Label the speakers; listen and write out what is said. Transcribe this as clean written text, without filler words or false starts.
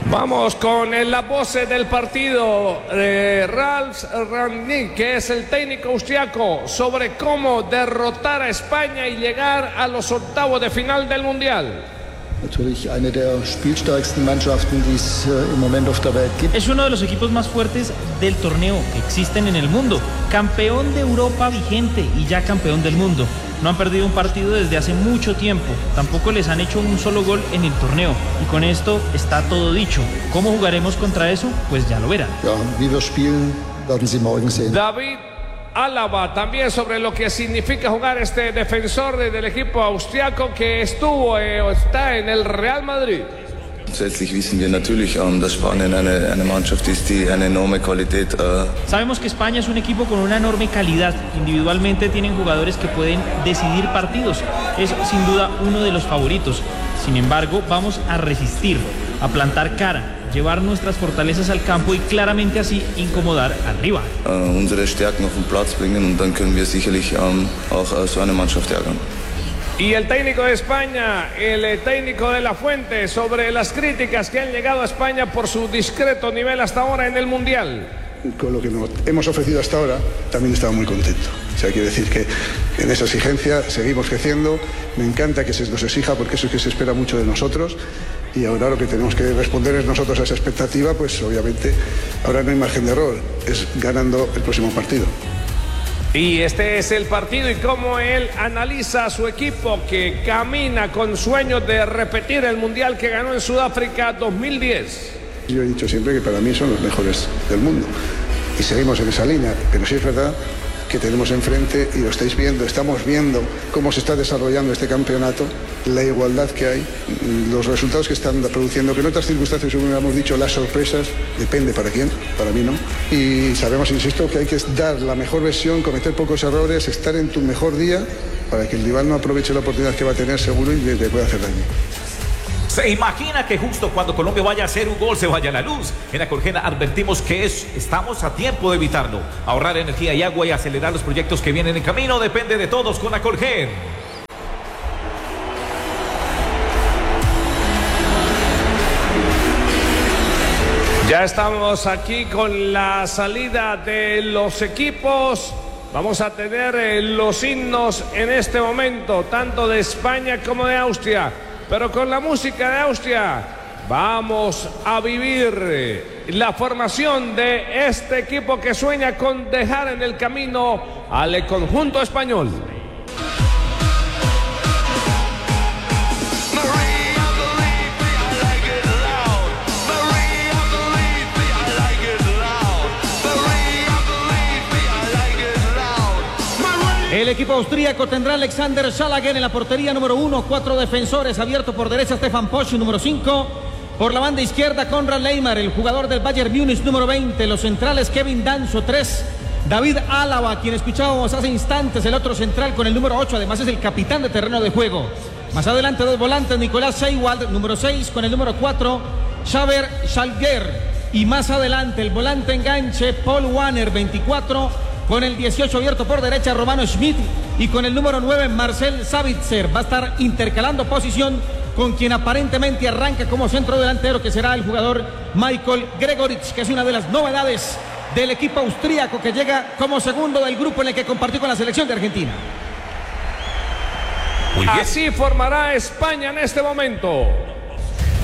Speaker 1: Vamos con la voz del partido de Ralf Rangnick, que es el técnico austriaco, sobre cómo derrotar a España y llegar a los octavos de final del Mundial.
Speaker 2: Es uno de los equipos más fuertes del torneo que existen en el mundo. Campeón de Europa vigente y ya campeón del mundo. No han perdido un partido desde hace mucho tiempo. Tampoco les han hecho un solo gol en el torneo. Y con esto está todo dicho. ¿Cómo jugaremos contra eso? Pues ya lo verán.
Speaker 1: David Alaba, también sobre lo que significa jugar este defensor del equipo austriaco que estuvo o está en el Real Madrid.
Speaker 3: Zusätzlich wissen wir natürlich, dass Spanien eine Mannschaft ist, die eine enorme Qualität.
Speaker 2: Sabemos que España es un equipo con una enorme calidad. Individualmente tienen jugadores que pueden decidir partidos. Es sin duda uno de los favoritos. Sin embargo, vamos a resistir, a plantar cara, llevar nuestras fortalezas al campo y claramente así incomodar al rival.
Speaker 3: Unsere Stärken auf den Platz bringen und dann können wir sicherlich auch so eine Mannschaft ärgern.
Speaker 1: Y el técnico de España, el técnico de La Fuente, sobre las críticas que han llegado a España por su discreto nivel hasta ahora en el Mundial.
Speaker 4: Con lo que nos hemos ofrecido hasta ahora, también estaba muy contento. O sea, quiere decir que en esa exigencia seguimos creciendo. Me encanta que se nos exija porque eso es que se espera mucho de nosotros. Y ahora lo que tenemos que responder es nosotros a esa expectativa, pues obviamente ahora no hay margen de error, es ganando el próximo partido.
Speaker 1: Y este es el partido y cómo él analiza a su equipo que camina con sueños de repetir el Mundial que ganó en Sudáfrica 2010.
Speaker 4: Yo he dicho siempre que para mí son los mejores del mundo y seguimos en esa línea, pero sí es verdad que tenemos enfrente, y lo estáis viendo, estamos viendo cómo se está desarrollando este campeonato, la igualdad que hay, los resultados que están produciendo, que en otras circunstancias hubiéramos dicho las sorpresas, depende para quién, para mí no, y sabemos, insisto, que hay que dar la mejor versión, cometer pocos errores, estar en tu mejor día, para que el rival no aproveche la oportunidad que va a tener seguro y le pueda hacer daño.
Speaker 5: ¿Se imagina que justo cuando Colombia vaya a hacer un gol se vaya la luz? En Acolgen advertimos que estamos a tiempo de evitarlo. Ahorrar energía y agua y acelerar los proyectos que vienen en camino depende de todos con Acolgen.
Speaker 1: Ya estamos aquí con la salida de los equipos. Vamos a tener los himnos en este momento, tanto de España como de Austria. Pero con la música de Austria vamos a vivir la formación de este equipo que sueña con dejar en el camino al conjunto español.
Speaker 6: El equipo austríaco tendrá Alexander Schlager en la portería número 1, 4 defensores, abierto por derecha Stefan Posch, número 5, por la banda izquierda Konrad Leymar, el jugador del Bayern Múnich, número 20, los centrales Kevin Danso, 3, David Alaba, quien escuchábamos hace instantes, el otro central con el número 8, además es el capitán de terreno de juego. Más adelante dos volantes, Nicolás Seiwald, número 6, con el número 4, Xaver Schalger, y más adelante el volante enganche Paul Wanner, 24, con el 18 abierto por derecha Romano Schmidt y con el número 9 Marcel Sabitzer. Va a estar intercalando posición con quien aparentemente arranca como centro delantero, que será el jugador Michael Gregoritsch, que es una de las novedades del equipo austríaco que llega como segundo del grupo en el que compartió con la selección de Argentina.
Speaker 1: Así formará España en este momento.